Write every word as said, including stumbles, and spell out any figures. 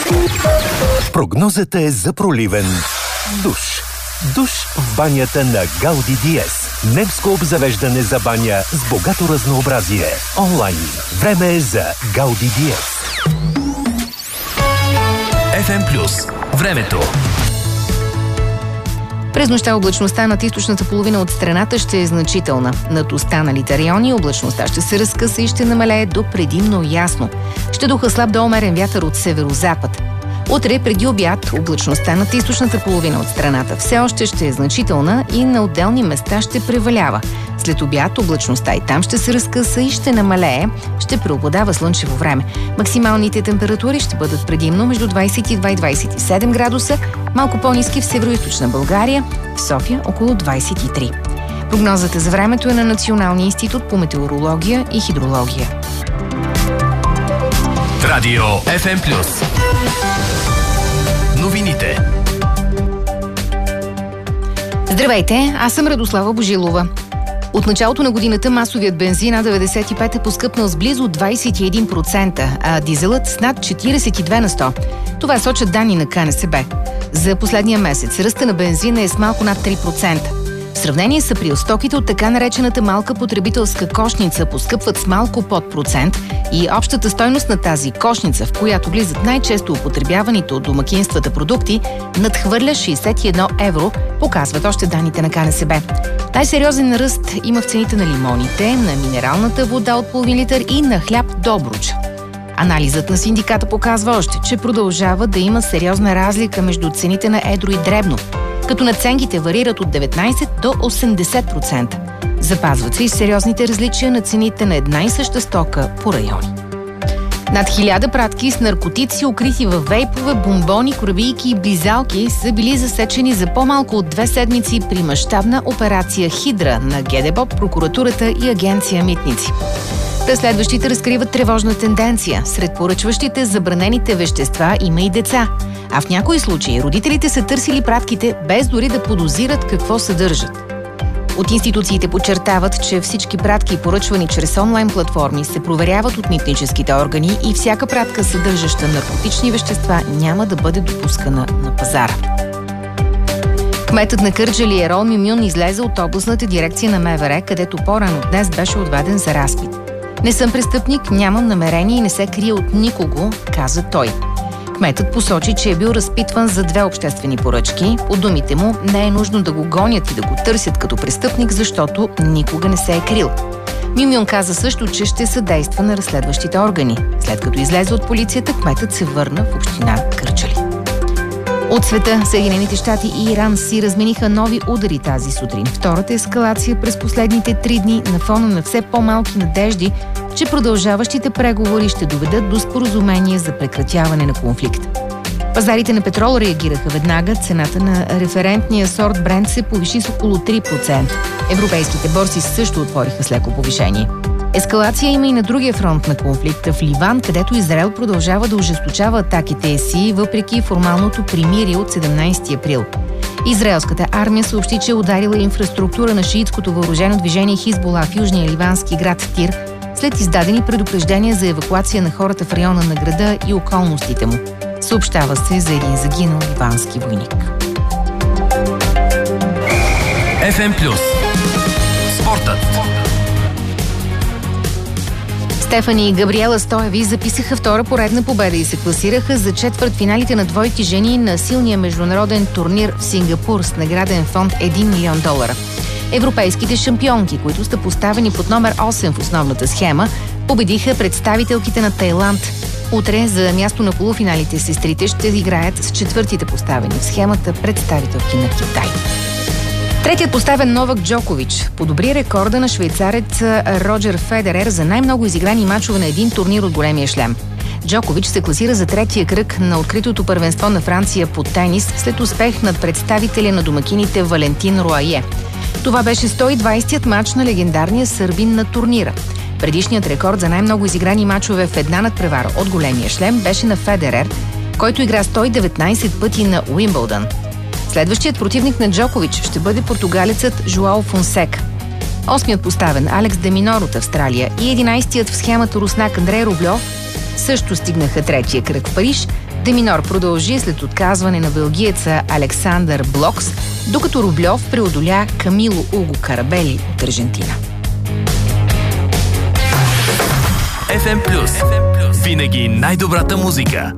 Прогнозата е за проливен душ. Душ в банята на Гауди Диез. Немско обзавеждане за баня с богато разнообразие. Онлайн. Време е за Гауди Диез. еф ем Плюс. Времето. През нощта облачността над източната половина от страната ще е значителна. Над останалите райони облачността ще се разкъса и ще намалее до предимно ясно. Ще духа слаб до умерен вятър от северозапад. Утре преди обяд облачността над източната половина от страната все още ще е значителна и на отделни места ще превалява. След обяд облачността и там ще се разкъса и ще намалее, ще преобладава слънчево време. Максималните температури ще бъдат предимно между двадесет и два и двадесет и седем градуса, малко по-ниски в североизточна България, в София около двадесет и три. Прогнозата за времето е на Националния институт по метеорология и хидрология. Радио еф ем Плюс. Новините. Здравейте, аз съм Радослава Божилова. От началото на годината масовият бензин А деветдесет и пет е поскъпнал с близо двадесет и един процента, а дизелът с над четиридесет и две на сто. Това сочат данни на Ка Ен Се Бе. За последния месец ръста на бензина е с малко над три процента. В сравнение с април, стоките от така наречената малка потребителска кошница поскъпват с малко под процент и общата стойност на тази кошница, в която влизат най-често употребяваните от домакинствата продукти, надхвърля шейсет и едно евро, показват още данните на Ка Ен Се Бе. Най-сериозен ръст има в цените на лимоните, на минералната вода от половин литър и на хляб Добруч. Анализът на синдиката показва още, че продължава да има сериозна разлика между цените на едро и дребно, като надценките варират от деветнадесет до осемдесет процента. Запазват се и сериозните различия на цените на една и съща стока по райони. Над хиляда пратки с наркотици, укрити във вейпове, бомбони, корабийки и близалки, са били засечени за по-малко от две седмици при мащабна операция Хидра на Ге Де Бо П, прокуратурата и агенция Митници. Разследващите разкриват тревожна тенденция. Сред поръчващите забранените вещества има и деца. А в някои случаи родителите са търсили пратките без дори да подозират какво съдържат. От институциите подчертават, че всички пратки, поръчвани чрез онлайн платформи, се проверяват от митническите органи и всяка пратка, съдържаща наркотични вещества, няма да бъде допускана на пазара. Кметът на Кърджали Ерол Мюмюн излезе от областната дирекция на Ме Ве Ре, където по-рано днес беше отведен за разпит. „Не съм престъпник, нямам намерение и не се крия от никого“, каза той. Кметът посочи, че е бил разпитван за две обществени поръчки. По думите му, не е нужно да го гонят и да го търсят като престъпник, защото никога не се е крил. Мюмюн каза също, че ще съдейства на разследващите органи. След като излезе от полицията, кметът се върна в община Кърджали. От света, Съединените щати и Иран си размениха нови удари тази сутрин. Втората ескалация през последните три дни на фона на все по-малки надежди, че продължаващите преговори ще доведат до споразумение за прекратяване на конфликта. Пазарите на петрол реагираха веднага. Цената на референтния сорт Брент се повиши с около три процента. Европейските борси също отвориха с леко повишение. Ескалация има и на другия фронт на конфликта в Ливан, където Израел продължава да ожесточава атаките си, въпреки формалното примирие от седемнадесети април. Израелската армия съобщи, че е ударила инфраструктура на шиитското въоръжено движение Хизбула в южния ливански град Тир, след издадени предупреждения за евакуация на хората в района на града и околностите му. Съобщава се за един загинал ливански войник. еф ем Плюс. Спортът. Стефани и Габриела Стоеви записаха втора поредна победа и се класираха за четвъртфиналите на двойки жени на силния международен турнир в Сингапур с награден фонд един милион долара. Европейските шампионки, които са поставени под номер осем в основната схема, победиха представителките на Тайланд. Утре за място на полуфиналите сестрите ще играят с четвъртите поставени в схемата представителки на Китай. Третият поставен Новак Джокович подобри рекорда на швейцарец Роджер Федерер за най-много изиграни мачове на един турнир от големия шлем. Джокович се класира за третия кръг на откритото първенство на Франция по тенис след успех над представителя на домакините Валентин Руае. Това беше сто и двадесетият мач на легендарния сърбин на турнира. Предишният рекорд за най-много изиграни мачове в една надпревара от големия шлем беше на Федерер, който игра сто и деветнадесет пъти на Уимбълдън. Следващият противник на Джокович ще бъде португалецът Жоао Фонсека. Осмият поставен Алекс де Минор от Австралия и единадесетият в схемата руснак Андрей Рублев също стигнаха третия кръг в Париж, Деминор продължи след отказване на белгиеца Александър Блокс, докато Рублев преодоля Камило Уго Карабели от Аржентина. еф ем Плюс. Винаги най-добрата музика.